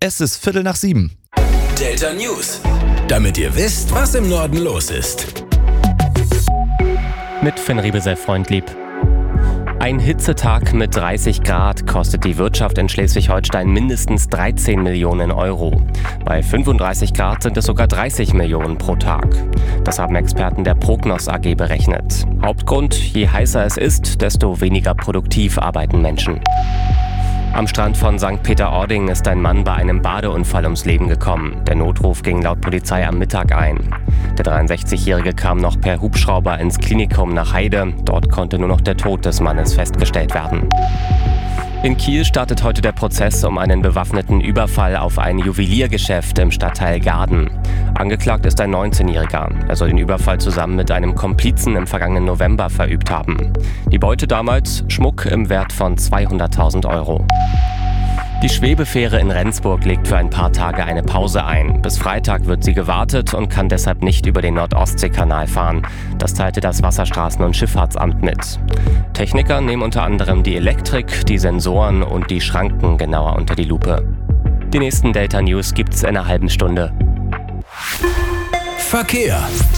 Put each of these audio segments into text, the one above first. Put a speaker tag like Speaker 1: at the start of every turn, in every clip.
Speaker 1: Es ist 6:15.
Speaker 2: Delta News, damit ihr wisst, was im Norden los ist.
Speaker 3: Mit Finn Riebesell-Freundlieb. Ein Hitzetag mit 30 Grad kostet die Wirtschaft in Schleswig-Holstein mindestens 13 Millionen Euro. Bei 35 Grad sind es sogar 30 Millionen pro Tag. Das haben Experten der Prognos AG berechnet. Hauptgrund: je heißer es ist, desto weniger produktiv arbeiten Menschen. Am Strand von St. Peter-Ording ist ein Mann bei einem Badeunfall ums Leben gekommen. Der Notruf ging laut Polizei am Mittag ein. Der 63-Jährige kam noch per Hubschrauber ins Klinikum nach Heide. Dort konnte nur noch der Tod des Mannes festgestellt werden. In Kiel startet heute der Prozess um einen bewaffneten Überfall auf ein Juweliergeschäft im Stadtteil Gaden. Angeklagt ist ein 19-Jähriger. Er soll den Überfall zusammen mit einem Komplizen im vergangenen November verübt haben. Die Beute damals: Schmuck im Wert von 200.000 Euro. Die Schwebefähre in Rendsburg legt für ein paar Tage eine Pause ein. Bis Freitag wird sie gewartet und kann deshalb nicht über den Nord-Ostsee-Kanal fahren. Das teilte das Wasserstraßen- und Schifffahrtsamt mit. Techniker nehmen unter anderem die Elektrik, die Sensoren und die Schranken genauer unter die Lupe. Die nächsten Delta News gibt's in einer halben Stunde.
Speaker 2: Verkehr.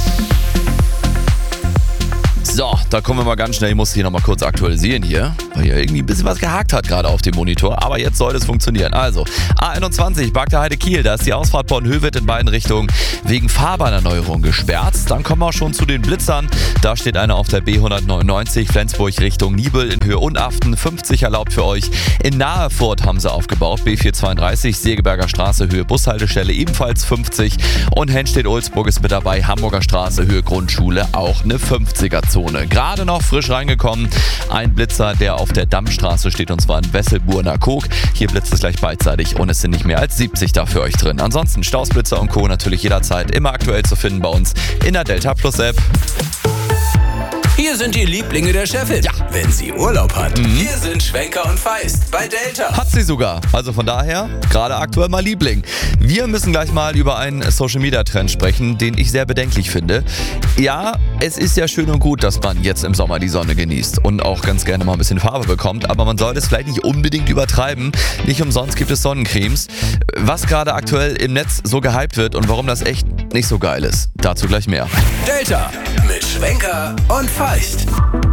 Speaker 1: So, da kommen wir mal ganz schnell. Ich muss hier nochmal kurz aktualisieren weil hier irgendwie ein bisschen was gehakt hat gerade auf dem Monitor. Aber jetzt soll es funktionieren. Also, A21, Bagda-Heide Kiel, da ist die Ausfahrt Born-Hövet in beiden Richtungen wegen Fahrbahnerneuerung gesperrt. Dann kommen wir auch schon zu den Blitzern. Da steht einer auf der B199, Flensburg Richtung Niebel in Höhe Unaften, 50 erlaubt für euch. In Nahefurt haben sie aufgebaut, B432, Segeberger Straße, Höhe Bushaltestelle, ebenfalls 50. Und Henstedt-Ulzburg ist mit dabei, Hamburger Straße, Höhe Grundschule, auch eine 50er-Zone. Gerade noch frisch reingekommen, ein Blitzer, der auf der Dammstraße steht, und zwar in Wesselburner-Kog. Hier blitzt es gleich beidseitig und es sind nicht mehr als 70 da für euch drin. Ansonsten Staus, Blitzer und Co. natürlich jederzeit immer aktuell zu finden bei uns in der Delta Plus App.
Speaker 2: Hier sind die Lieblinge der Chefin. Ja, wenn sie Urlaub hat. Hier sind Schwenker und Feist bei Delta.
Speaker 1: Hat sie sogar. Also von daher, gerade aktuell mal Liebling. Wir müssen gleich mal über einen Social-Media-Trend sprechen, den ich sehr bedenklich finde. Ja, es ist ja schön und gut, dass man jetzt im Sommer die Sonne genießt und auch ganz gerne mal ein bisschen Farbe bekommt, aber man sollte es vielleicht nicht unbedingt übertreiben. Nicht umsonst gibt es Sonnencremes. Was gerade aktuell im Netz so gehypt wird und warum das echt nicht so geil ist, dazu gleich mehr.
Speaker 2: Delta mit Schwenker und Feist.